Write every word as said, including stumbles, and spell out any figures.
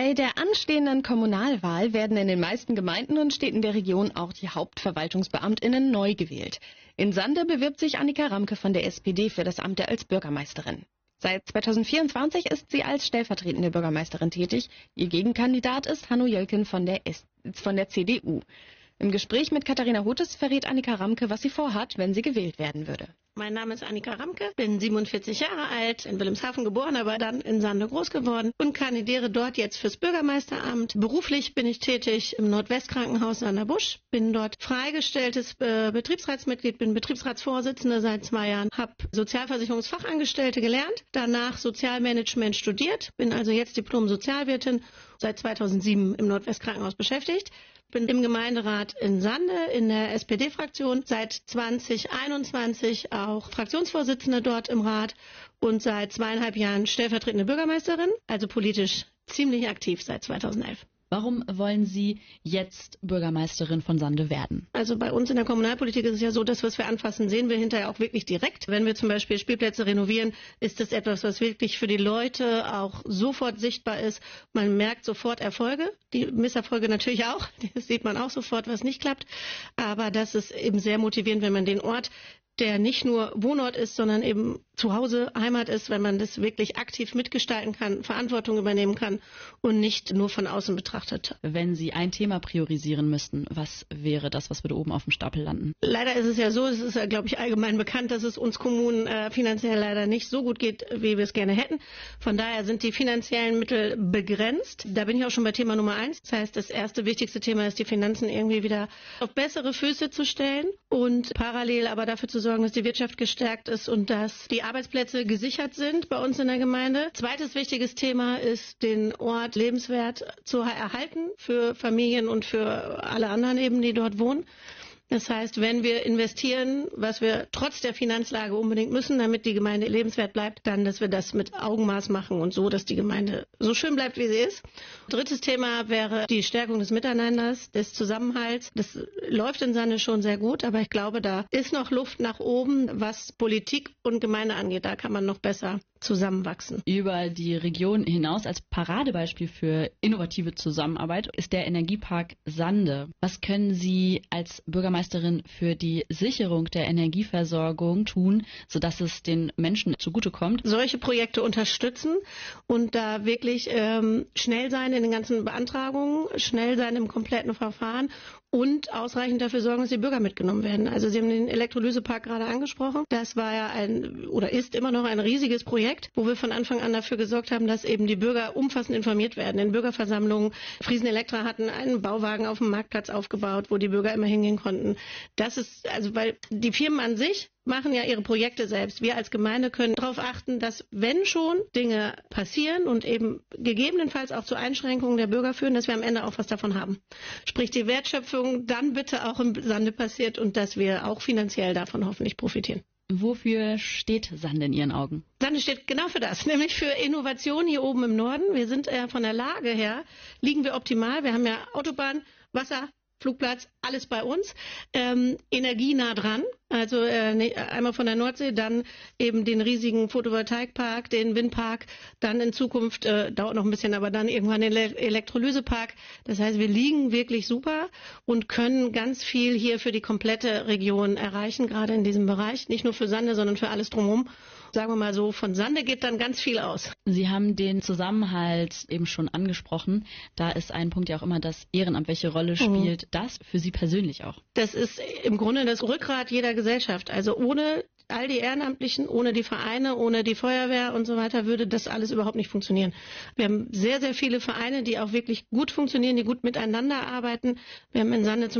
Bei der anstehenden Kommunalwahl werden in den meisten Gemeinden und Städten der Region auch die HauptverwaltungsbeamtInnen neu gewählt. In Sande bewirbt sich Annika Ramke von der S P D für das Amt als Bürgermeisterin. Seit zweitausendvierundzwanzig ist sie als stellvertretende Bürgermeisterin tätig. Ihr Gegenkandidat ist Hanno Jöllken von der, S- von der C D U. Im Gespräch mit Katharina Hutes verrät Annika Ramke, was sie vorhat, wenn sie gewählt werden würde. Mein Name ist Annika Ramke, bin siebenundvierzig Jahre alt, in Wilhelmshaven geboren, aber dann in Sande groß geworden und kandidiere dort jetzt fürs Bürgermeisteramt. Beruflich bin ich tätig im Nordwestkrankenhaus Sanderbusch, bin dort freigestelltes äh, Betriebsratsmitglied, bin Betriebsratsvorsitzende seit zwei Jahren, habe Sozialversicherungsfachangestellte gelernt, danach Sozialmanagement studiert, bin also jetzt Diplom-Sozialwirtin, seit zweitausendsieben im Nordwestkrankenhaus beschäftigt. Bin im Gemeinderat in Sande in der S P D-Fraktion, seit zweitausendeinundzwanzig auch Fraktionsvorsitzende dort im Rat und seit zweieinhalb Jahren stellvertretende Bürgermeisterin, also politisch ziemlich aktiv seit zweitausendelf. Warum wollen Sie jetzt Bürgermeisterin von Sande werden? Also bei uns in der Kommunalpolitik ist es ja so, dass was wir anfassen, sehen wir hinterher auch wirklich direkt. Wenn wir zum Beispiel Spielplätze renovieren, ist das etwas, was wirklich für die Leute auch sofort sichtbar ist. Man merkt sofort Erfolge, die Misserfolge natürlich auch. Das sieht man auch sofort, was nicht klappt. Aber das ist eben sehr motivierend, wenn man den Ort, der nicht nur Wohnort ist, sondern eben zu Hause Heimat ist, wenn man das wirklich aktiv mitgestalten kann, Verantwortung übernehmen kann und nicht nur von außen betrachtet. Wenn Sie ein Thema priorisieren müssten, was wäre das, was würde oben auf dem Stapel landen? Leider ist es ja so, es ist ja, glaube ich, allgemein bekannt, dass es uns Kommunen äh, finanziell leider nicht so gut geht, wie wir es gerne hätten. Von daher sind die finanziellen Mittel begrenzt. Da bin ich auch schon bei Thema Nummer eins. Das heißt, das erste wichtigste Thema ist, die Finanzen irgendwie wieder auf bessere Füße zu stellen und parallel aber dafür zu sorgen, dass die Wirtschaft gestärkt ist und dass die Arbeitsplätze gesichert sind bei uns in der Gemeinde. Zweites wichtiges Thema ist, den Ort lebenswert zu erhalten für Familien und für alle anderen eben, die dort wohnen. Das heißt, wenn wir investieren, was wir trotz der Finanzlage unbedingt müssen, damit die Gemeinde lebenswert bleibt, dann, dass wir das mit Augenmaß machen und so, dass die Gemeinde so schön bleibt, wie sie ist. Drittes Thema wäre die Stärkung des Miteinanders, des Zusammenhalts. Das läuft in Sande schon sehr gut, aber ich glaube, da ist noch Luft nach oben, was Politik und Gemeinde angeht. Da kann man noch besser zusammenwachsen. Über die Region hinaus als Paradebeispiel für innovative Zusammenarbeit ist der Energiepark Sande. Was können Sie als Bürgermeisterin für die Sicherung der Energieversorgung tun, sodass es den Menschen zugutekommt? Solche Projekte unterstützen und da wirklich ähm, schnell sein in den ganzen Beantragungen, schnell sein im kompletten Verfahren und ausreichend dafür sorgen, dass die Bürger mitgenommen werden. Also Sie haben den Elektrolysepark gerade angesprochen. Das war ja ein oder ist immer noch ein riesiges Projekt, wo wir von Anfang an dafür gesorgt haben, dass eben die Bürger umfassend informiert werden. In Bürgerversammlungen, Friesen Elektra hatten einen Bauwagen auf dem Marktplatz aufgebaut, wo die Bürger immer hingehen konnten. Das ist, also weil die Firmen an sich machen ja ihre Projekte selbst. Wir als Gemeinde können darauf achten, dass wenn schon Dinge passieren und eben gegebenenfalls auch zu Einschränkungen der Bürger führen, dass wir am Ende auch was davon haben. Sprich, die Wertschöpfung dann bitte auch im Sande passiert und dass wir auch finanziell davon hoffentlich profitieren. Wofür steht Sande in Ihren Augen? Sande steht genau für das, nämlich für Innovation hier oben im Norden. Wir sind äh, von der Lage her, liegen wir optimal. Wir haben ja Autobahn, Wasser, Flugplatz, alles bei uns, ähm, energienah dran, also äh, ne, einmal von der Nordsee, dann eben den riesigen Photovoltaikpark, den Windpark, dann in Zukunft, äh, dauert noch ein bisschen, aber dann irgendwann den Le- Elektrolysepark. Das heißt, wir liegen wirklich super und können ganz viel hier für die komplette Region erreichen, gerade in diesem Bereich, nicht nur für Sande, sondern für alles drumherum. Sagen wir mal so, von Sande geht dann ganz viel aus. Sie haben den Zusammenhalt eben schon angesprochen. Da ist ein Punkt ja auch immer das Ehrenamt. Welche Rolle spielt mhm. das für Sie persönlich auch? Das ist im Grunde das Rückgrat jeder Gesellschaft. Also ohne all die Ehrenamtlichen, ohne die Vereine, ohne die Feuerwehr und so weiter würde das alles überhaupt nicht funktionieren. Wir haben sehr, sehr viele Vereine, die auch wirklich gut funktionieren, die gut miteinander arbeiten. Wir haben in Sande zum